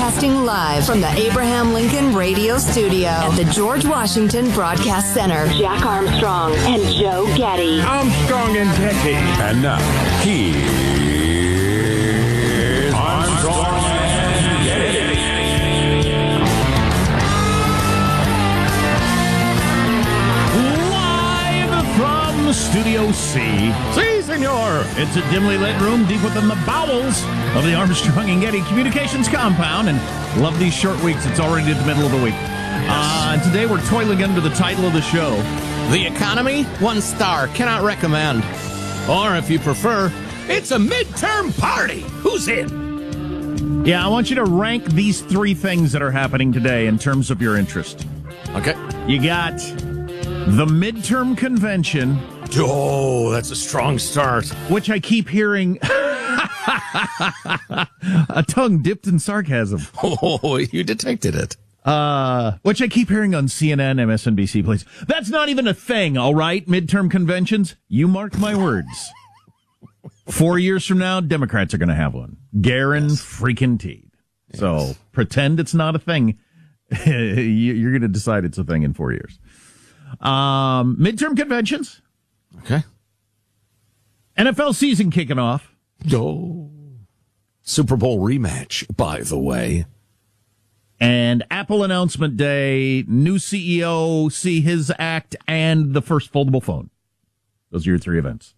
Broadcasting live from the Abraham Lincoln Radio Studio at the George Washington Broadcast Center. Jack Armstrong and Joe Getty. Armstrong and Getty. And now, here's Armstrong and Getty. Live from Studio C. Si, senor. It's a dimly lit room deep within the bowels of the Armstrong and Getty Communications compound. And love these short weeks. It's already the middle of the week. And today we're toiling under the title of the show, The Economy, 1 star, cannot recommend. Or if you prefer, it's a midterm party. Who's in? Yeah, I want you to rank these 3 things that are happening today in terms of your interest. Okay. You got the midterm convention. Oh, that's a strong start. Which I keep hearing a tongue dipped in sarcasm. Oh, you detected it. Which I keep hearing on CNN, MSNBC, please. That's not even a thing, all right? Midterm conventions. You mark my words. 4 years from now, Democrats are going to have one. Freaking-teed. Yes. So pretend it's not a thing. You're going to decide it's a thing in 4 years. Midterm conventions. Okay. NFL season kicking off. Oh. Super Bowl rematch, by the way. And Apple announcement day, new CEO, see his act, and the first foldable phone. Those are your 3 events.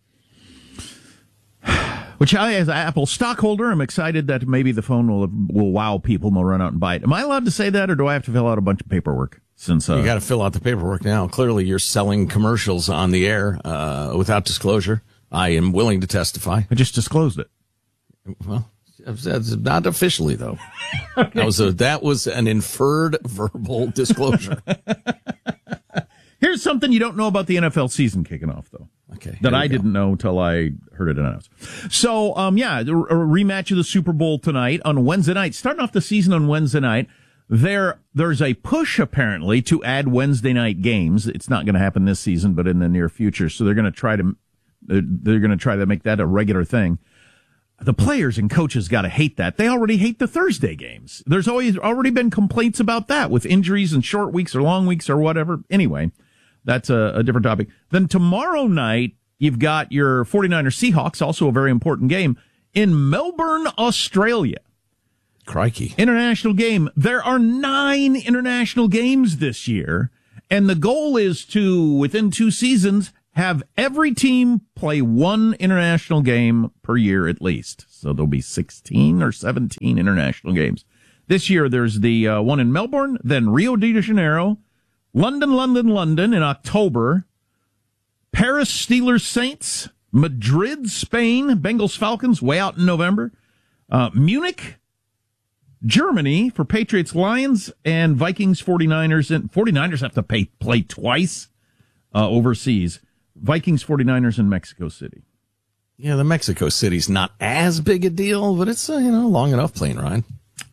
Which I, as an Apple stockholder, am excited that maybe the phone will wow people and they'll run out and buy it. Am I allowed to say that, or do I have to fill out a bunch of paperwork? Since you got to fill out the paperwork now. Clearly, you're selling commercials on the air without disclosure. I am willing to testify. I just disclosed it. Well, that's not officially, though. Okay. That was an inferred verbal disclosure. Here's something you don't know about the NFL season kicking off, though. Okay. That I didn't know until I heard it announced. So, a rematch of the Super Bowl tonight on Wednesday night. Starting off the season on Wednesday night. There's a push apparently to add Wednesday night games. It's not going to happen this season, but in the near future. So they're going to try to make that a regular thing. The players and coaches got to hate that. They already hate the Thursday games. There's already been complaints about that with injuries and short weeks or long weeks or whatever. Anyway, that's a different topic. Then tomorrow night, you've got your 49ers Seahawks, also a very important game, in Melbourne, Australia. Crikey. International game. There are 9 international games this year, and the goal is to, within 2 seasons, have every team play 1 international game per year at least. So there'll be 16 or 17 international games. This year there's the one in Melbourne, then Rio de Janeiro, London in October, Paris Steelers Saints, Madrid, Spain, Bengals Falcons way out in November, Munich, Germany for Patriots Lions, and Vikings 49ers. And 49ers have to play twice overseas. Vikings 49ers in Mexico City. Yeah, the Mexico City's not as big a deal, but it's long enough plane ride.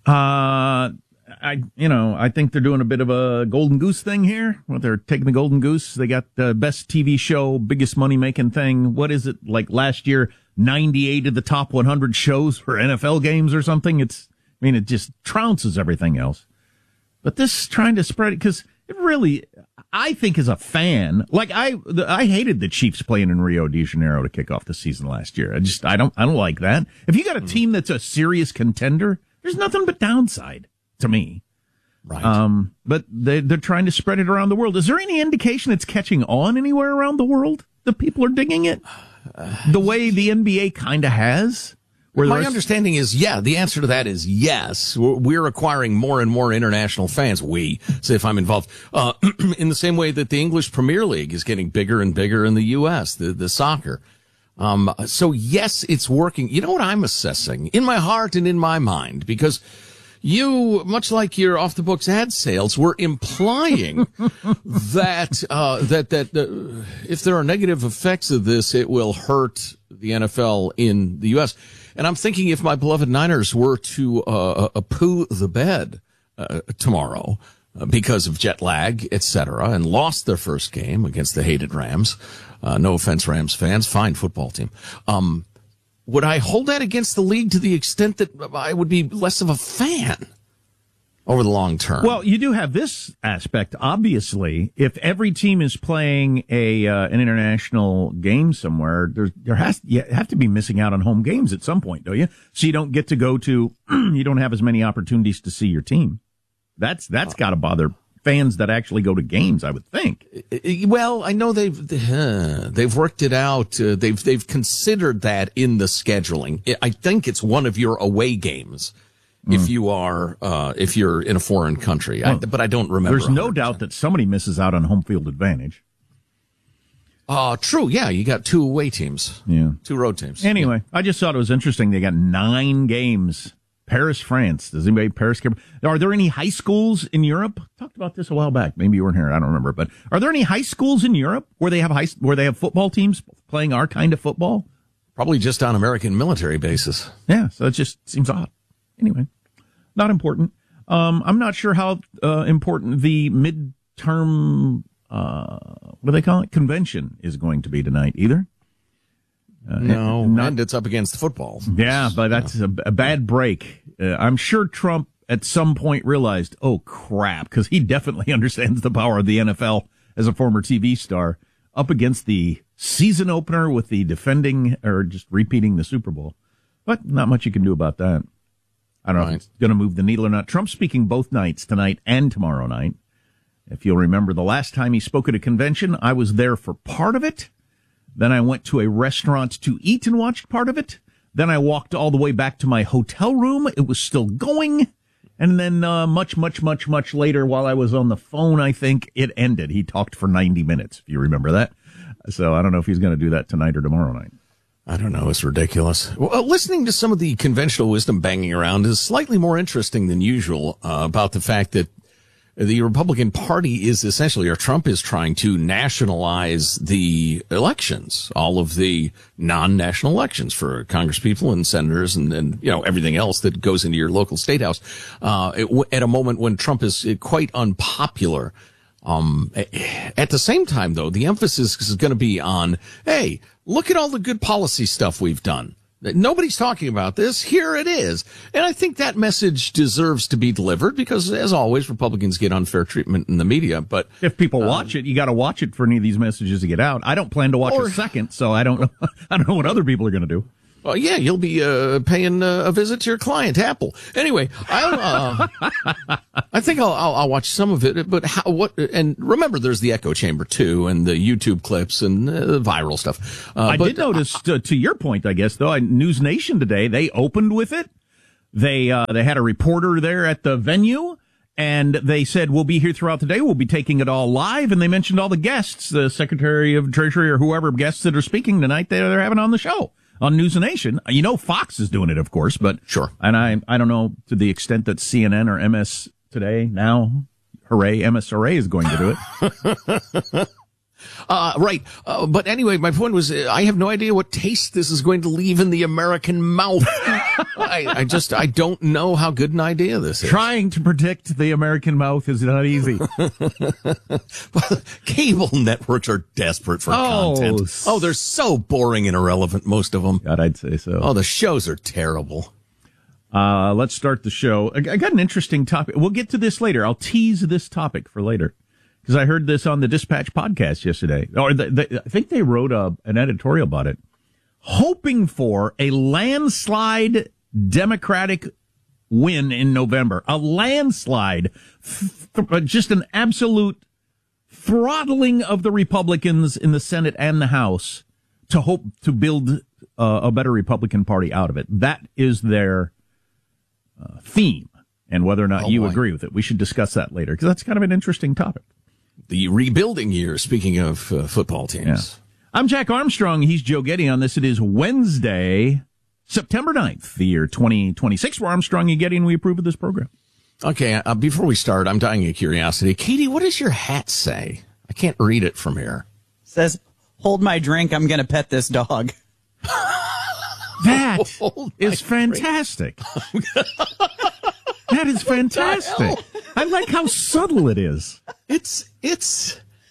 I think they're doing a bit of a golden goose thing here. Well, they're taking the golden goose. They got the best TV show, biggest money making thing. What is it like last year? 98 of the top 100 shows for NFL games or something. It just trounces everything else. But this trying to spread it, because it really, I think as a fan, like I hated the Chiefs playing in Rio de Janeiro to kick off the season last year. I don't like that. If you got a team that's a serious contender, there's nothing but downside to me. Right. But they're trying to spread it around the world. Is there any indication it's catching on anywhere around the world? The people are digging it the way the NBA kind of has? My understanding is, the answer to that is yes. We're acquiring more and more international fans. We, say if I'm involved, in the same way that the English Premier League is getting bigger and bigger in the U.S., the soccer. So yes, it's working. You know what I'm assessing in my heart and in my mind, because you, much like your off the books ad sales, were implying that if there are negative effects of this, it will hurt the NFL in the U.S. And I'm thinking if my beloved Niners were to poo the bed tomorrow because of jet lag, etc., and lost their first game against the hated Rams, no offense, Rams fans, fine football team. would I hold that against the league to the extent that I would be less of a fan over the long term? Well, you do have this aspect. Obviously, if every team is playing an international game somewhere, you have to be missing out on home games at some point, don't you? So you don't get to go to, you don't have as many opportunities to see your team. That's got to bother fans that actually go to games, I would think. Well, I know they've worked it out. They've considered that in the scheduling. I think it's one of your away games if you're in a foreign country. But I don't remember. There's no 100%. Doubt that somebody misses out on home field advantage. True. Yeah, you got 2 away teams. Yeah, 2 road teams. Anyway, I just thought it was interesting. They got 9 games. Paris, France. Does anybody Paris care? Are there any high schools in Europe? Talked about this a while back. Maybe you weren't here. I don't remember. But are there any high schools in Europe where they have football teams playing our kind of football? Probably just on American military bases. Yeah. So it just seems odd. Anyway, not important. I'm not sure how important the midterm what do they call it? Convention is going to be tonight either. And it's up against football. Yeah, but that's a bad break. I'm sure Trump at some point realized, oh crap, because he definitely understands the power of the NFL as a former TV star, up against the season opener with the defending or just repeating the Super Bowl. But not much you can do about that. I don't know if it's going to move the needle or not. Trump's speaking both nights, tonight and tomorrow night. If you'll remember, the last time he spoke at a convention, I was there for part of it. Then I went to a restaurant to eat and watched part of it. Then I walked all the way back to my hotel room. It was still going. And then much later, while I was on the phone, I think it ended. He talked for 90 minutes, if you remember that. So I don't know if he's going to do that tonight or tomorrow night. I don't know. It's ridiculous. Well, listening to some of the conventional wisdom banging around is slightly more interesting than usual about the fact that the Republican Party is essentially, or Trump is trying to nationalize the elections, all of the non-national elections for congresspeople and senators and everything else that goes into your local state house, at a moment when Trump is quite unpopular. At the same time, though, the emphasis is going to be on, hey, look at all the good policy stuff we've done. Nobody's talking about this. Here it is. And I think that message deserves to be delivered because, as always, Republicans get unfair treatment in the media. But if people watch it, you got to watch it for any of these messages to get out. I don't plan to watch a second, so I don't know. I don't know what other people are going to do. Well, yeah, you'll be paying a visit to your client, Apple. Anyway, I think I'll watch some of it. But and remember, there's the echo chamber too, and the YouTube clips and the viral stuff. I did notice, to your point, I guess though, News Nation today they opened with it. They had a reporter there at the venue, and they said we'll be here throughout the day. We'll be taking it all live, and they mentioned all the guests, the Secretary of Treasury or whoever guests that are speaking tonight. They're having on the show. On News Nation. Fox is doing it, of course, but sure. And I don't know to the extent that CNN or MS Today now, hooray, MSRA is going to do it. Right. But anyway, my point was, I have no idea what taste this is going to leave in the American mouth. I don't know how good an idea this is. Trying to predict the American mouth is not easy. Well, cable networks are desperate for content. Oh, they're so boring and irrelevant, most of them. God, I'd say so. Oh, the shows are terrible. Let's start the show. I got an interesting topic. We'll get to this later. I'll tease this topic for later. Because I heard this on the Dispatch podcast yesterday. Or I think they wrote an editorial about it. Hoping for a landslide Democratic win in November. A landslide. Just an absolute throttling of the Republicans in the Senate and the House to hope to build a better Republican Party out of it. That is their theme. And whether or not you agree with it. We should discuss that later. Because that's kind of an interesting topic. The rebuilding year, speaking of football teams. Yeah. I'm Jack Armstrong. He's Joe Getty on this. It is Wednesday, September 9th, the year 2026. We're Armstrong and Getty, and we approve of this program. Okay, before we start, I'm dying of curiosity. Katie, what does your hat say? I can't read it from here. It says, hold my drink, I'm going to pet this dog. That is fantastic. That is fantastic. I like how subtle it is. It's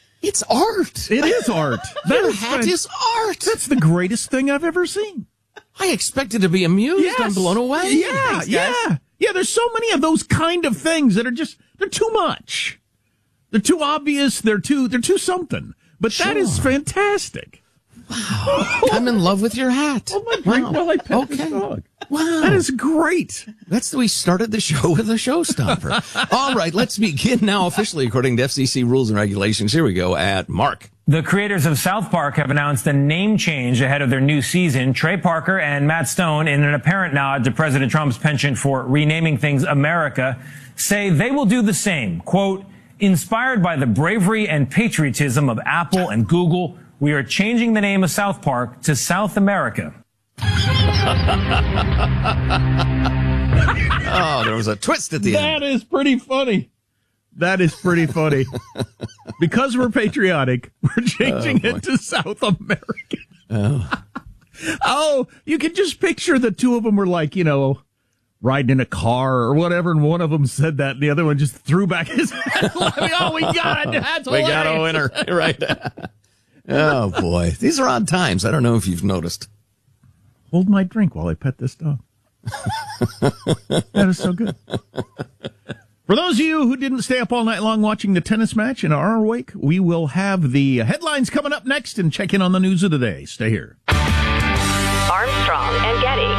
art. It is art. That hat is art. That's the greatest thing I've ever seen. I expected to be amused. Yes. I'm blown away. Yeah, Thanks, guys. yeah. There's so many of those kind of things that are they're too much. They're too obvious. They're too something. But that is fantastic. Wow. I'm in love with your hat. Oh, my drink while I pet this dog. Wow. That is great. We started the show with a showstopper. All right, let's begin now officially according to FCC rules and regulations. Here we go at Mark. The creators of South Park have announced a name change ahead of their new season. Trey Parker and Matt Stone, in an apparent nod to President Trump's penchant for renaming things America, say they will do the same. Quote, inspired by the bravery and patriotism of Apple and Google, we are changing the name of South Park to South America. Oh, there was a twist at the end. That is pretty funny. Because we're patriotic, we're changing it to South America. Oh, you can just picture the two of them were like, riding in a car or whatever, and one of them said that, and the other one just threw back his head. Oh, we got it. That's We got a hilarious. winner. Right. Oh, boy. These are odd times. I don't know if you've noticed. Hold my drink while I pet this dog. That is so good. For those of you who didn't stay up all night long watching the tennis match and are awake, we will have the headlines coming up next and check in on the news of the day. Stay here. Armstrong and Getty.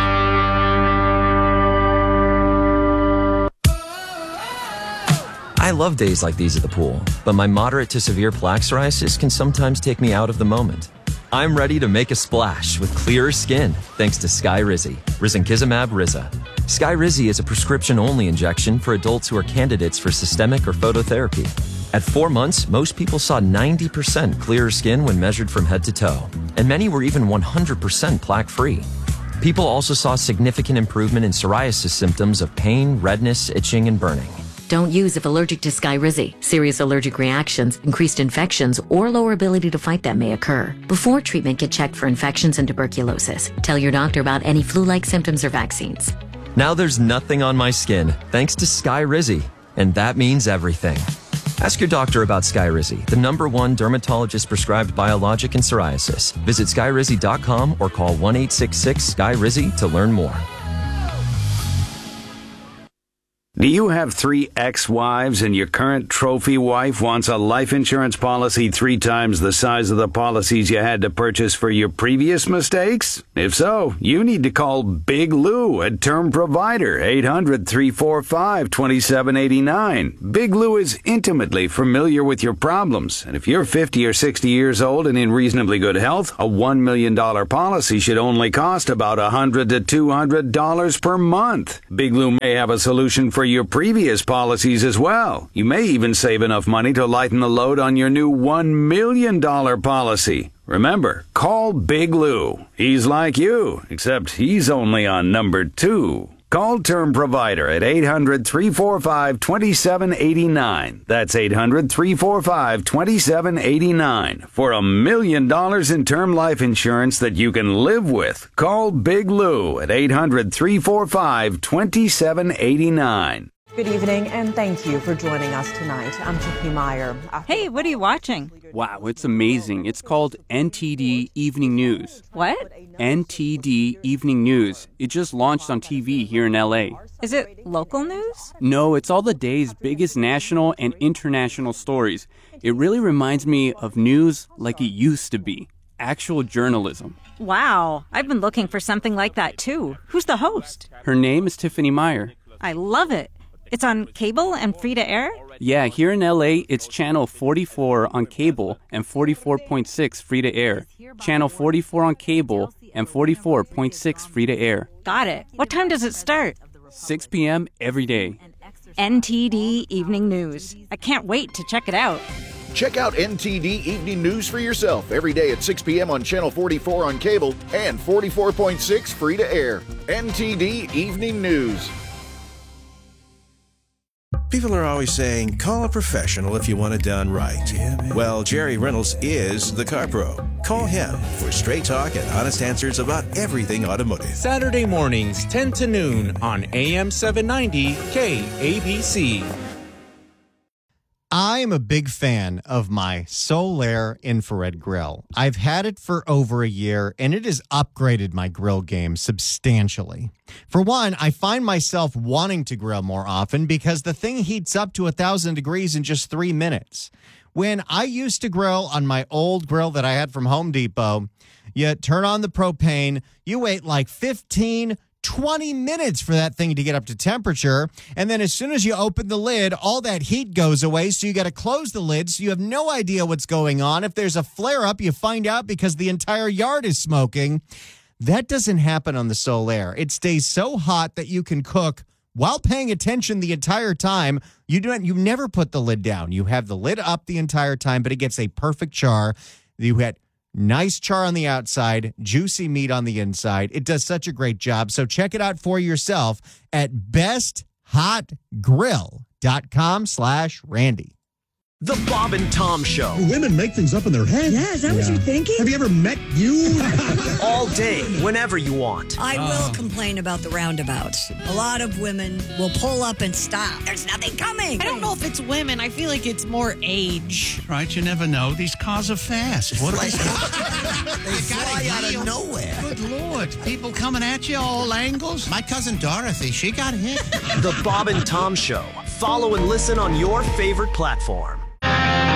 I love days like these at the pool, but my moderate to severe plaque psoriasis can sometimes take me out of the moment. I'm ready to make a splash with clearer skin thanks to Skyrizi, risankizumab Riza. Skyrizi is a prescription-only injection for adults who are candidates for systemic or phototherapy. At 4 months, most people saw 90% clearer skin when measured from head to toe, and many were even 100% plaque-free. People also saw significant improvement in psoriasis symptoms of pain, redness, itching, and burning. Don't use if allergic to Skyrizi. Serious allergic reactions, increased infections, or lower ability to fight them may occur. Before treatment, get checked for infections and tuberculosis. Tell your doctor about any flu-like symptoms or vaccines. Now there's nothing on my skin thanks to Skyrizi, and that means everything. Ask your doctor about Skyrizi, the #1 dermatologist prescribed biologic in psoriasis. Visit Skyrizi.com or call 1-866-SKYRIZI to learn more. Do you have 3 ex-wives and your current trophy wife wants a life insurance policy 3 times the size of the policies you had to purchase for your previous mistakes? If so, you need to call Big Lou at Term Provider, 800-345-2789. Big Lou is intimately familiar with your problems, and if you're 50 or 60 years old and in reasonably good health, a $1 million policy should only cost about $100 to $200 per month. Big Lou may have a solution for your previous policies as well. You may even save enough money to lighten the load on your new $1 million policy. Remember, call Big Lou. He's like you, except he's only on number 2. Call Term Provider at 800-345-2789. That's 800-345-2789 for $1 million in term life insurance that you can live with. Call Big Lou at 800-345-2789. Good evening, and thank you for joining us tonight. I'm Tiffany Meyer. Hey, what are you watching? Wow, it's amazing. It's called NTD Evening News. What? NTD Evening News. It just launched on TV here in LA. Is it local news? No, it's all the day's biggest national and international stories. It really reminds me of news like it used to be. Actual journalism. Wow, I've been looking for something like that too. Who's the host? Her name is Tiffany Meyer. I love it. It's on cable and free to air? Yeah, here in LA, it's channel 44 on cable and 44.6 free to air. Channel 44 on cable and 44.6 free to air. Got it. What time does it start? 6 p.m. every day. NTD Evening News. I can't wait to check it out. Check out NTD Evening News for yourself every day at 6 p.m. on Channel 44 on cable and 44.6 free to air. NTD Evening News. People are always saying, call a professional if you want it done right. Well, Jerry Reynolds is the car pro. Call him for straight talk and honest answers about everything automotive. Saturday mornings, 10 to noon on AM 790 KABC. I am a big fan of my Solaire infrared grill. I've had it for over a year, and it has upgraded my grill game substantially. For one, I find myself wanting to grill more often because the thing heats up to 1,000 degrees in just 3 minutes. When I used to grill on my old grill that I had from Home Depot, you turn on the propane, you wait like 15, 20 minutes for that thing to get up to temperature. And then as soon as you open the lid, all that heat goes away. So you got to close the lid. So you have no idea what's going on. If there's a flare up, you find out because the entire yard is smoking. That doesn't happen on the Solaire. It stays so hot that you can cook while paying attention the entire time. You never put the lid down. You have the lid up the entire time, but it gets a perfect char. You had nice char on the outside, juicy meat on the inside. It does such a great job. So check it out for yourself at besthotgrill.com/Randy. The Bob and Tom Show. Women make things up in their head. Yeah, is that what you're thinking? Have you ever met you? All day, whenever you want. I will complain about the roundabouts. A lot of women will pull up and stop. There's nothing coming. I don't know if it's women. I feel like it's more age. Right, you never know. These cars are fast. What are they? They fly out of nowhere. Good Lord. People coming at you all angles. My cousin Dorothy, she got hit. The Bob and Tom Show. Follow and listen on your favorite platform.